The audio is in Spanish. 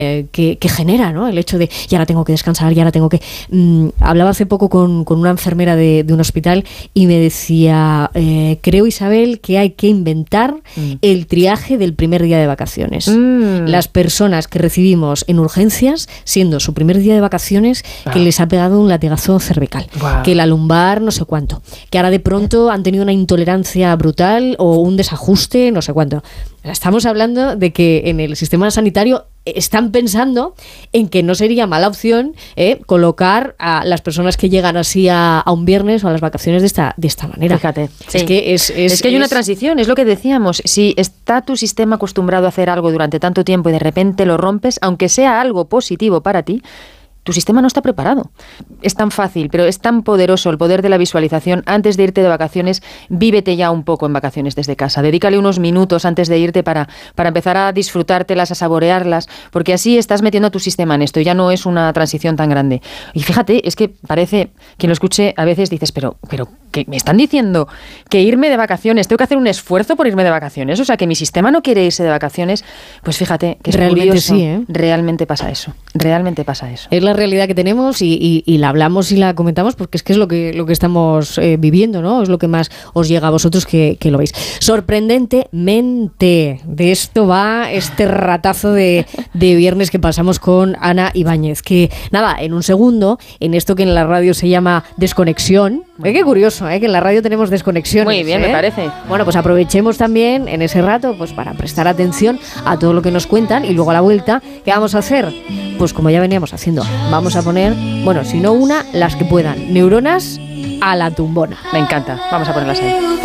que genera, ¿no? El hecho de, y ahora tengo que descansar, y ahora tengo que... hablaba hace poco con una enfermera de un hospital y me decía, creo, Isabel, que hay que inventar el triaje del primer día de vacaciones. Las personas que recibimos en urgencias, siendo su primer día de vacaciones, que les ha pegado un latigazo cervical, que la lumbar no sé cuánto, que ahora de pronto han tenido una intolerancia brutal o un desajuste no sé cuánto. Estamos hablando de que en el sistema sanitario están pensando en que no sería mala opción colocar a las personas que llegan así a un viernes o a las vacaciones de esta manera. Fíjate. Sí. Es que hay una transición, es lo que decíamos. Si está tu sistema acostumbrado a hacer algo durante tanto tiempo y de repente lo rompes, aunque sea algo positivo para ti, tu sistema no está preparado. Es tan fácil, pero es tan poderoso el poder de la visualización. Antes de irte de vacaciones, vívete ya un poco en vacaciones desde casa. Dedícale unos minutos antes de irte para empezar a disfrutártelas, a saborearlas, porque así estás metiendo a tu sistema en esto y ya no es una transición tan grande. Y fíjate, es que parece, quien lo escuche a veces dices, pero ¿qué me están diciendo? Que irme de vacaciones, tengo que hacer un esfuerzo por irme de vacaciones, o sea, que mi sistema no quiere irse de vacaciones. Pues fíjate, que es realmente curioso. Sí, Realmente pasa eso. Es la realidad que tenemos y la hablamos y la comentamos porque es que es lo que estamos viviendo, ¿no? Es lo que más os llega a vosotros que lo veis. Sorprendentemente, de esto va este ratazo de viernes que pasamos con Ana Ibáñez. Que nada, en un segundo, en esto que en la radio se llama desconexión. Qué curioso, que en la radio tenemos desconexiones. Muy bien, me parece. Bueno, pues aprovechemos también en ese rato pues para prestar atención a todo lo que nos cuentan y luego a la vuelta, ¿qué vamos a hacer? Pues como ya veníamos haciendo, vamos a poner, bueno, si no una, las que puedan, neuronas a la tumbona. Me encanta, vamos a ponerlas ahí.